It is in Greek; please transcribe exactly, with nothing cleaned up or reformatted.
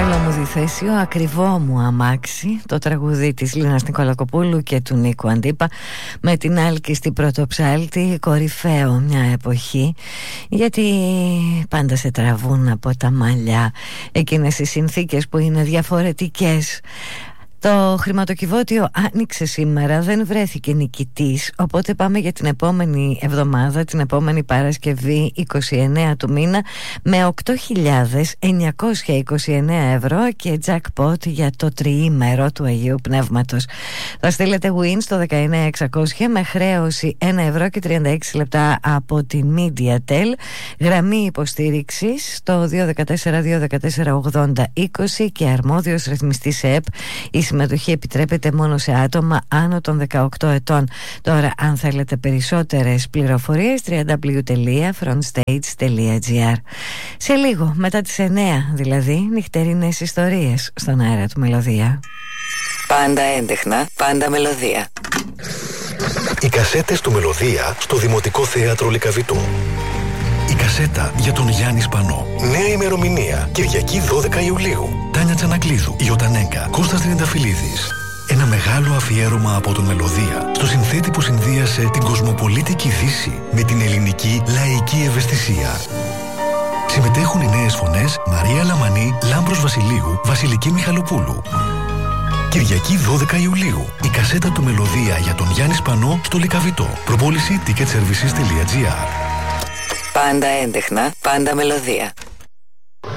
Θέλω μου διθέσιο, ακριβό μου αμάξι, το τραγούδι της Λίνας Νικολακοπούλου και του Νίκου Αντίπα, με την Άλκη στην Πρωτοψάλτη, κορυφαίο μια εποχή, γιατί πάντα σε τραβούν από τα μαλλιά εκείνες οι συνθήκες που είναι διαφορετικές. Το χρηματοκιβώτιο άνοιξε σήμερα, δεν βρέθηκε νικητής, οπότε πάμε για την επόμενη εβδομάδα, την επόμενη Παρασκευή είκοσι εννέα του μήνα, με οκτώ χιλιάδες εννιακόσια είκοσι εννέα ευρώ και jackpot για το τριήμερο του Αγίου Πνεύματος. Θα στείλετε win στο δεκαεννέα εξακόσια με χρέωση ένα ευρώ και τριάντα έξι λεπτά από την Mediatel. Γραμμή υποστήριξης στο δύο ένα τέσσερα δύο ένα τέσσερα ογδόντα είκοσι και αρμόδιος ρυθμιστής ΕΠ. Η συμμετοχή επιτρέπεται μόνο σε άτομα άνω των δεκαοκτώ ετών. Τώρα, αν θέλετε περισσότερες πληροφορίες, double-u double-u double-u τελεία frontstage τελεία gr. Σε λίγο, μετά τις εννέα δηλαδή, νυχτερινές ιστορίες στον αέρα του Μελωδία. Πάντα έντεχνα, πάντα μελωδία. Οι κασέτες του Μελωδία στο Δημοτικό Θέατρο Λυκαβητού. Η κασέτα για τον Γιάννη Σπανό. Νέα ημερομηνία, Κυριακή δώδεκα Ιουλίου. Τάνια Τσανακλείδου, Ιωτανέγκα, Κώστας Τριανταφυλλίδης. Ένα μεγάλο αφιέρωμα από τον Μελωδία στο συνθέτη που συνδύασε την κοσμοπολίτικη Δύση με την ελληνική λαϊκή ευαισθησία. Συμμετέχουν οι νέες φωνές Μαρία Λαμανή, Λάμπρος Βασιλείου, Βασιλική Μιχαλοπούλου. Κυριακή δώδεκα Ιουλίου. Η κασέτα του Μελωδία για τον Γιάννη Σπανό στο Λυκαβητό. Προπόληση ticket services τελεία gr. Πάντα έντεχνα, πάντα μελωδία.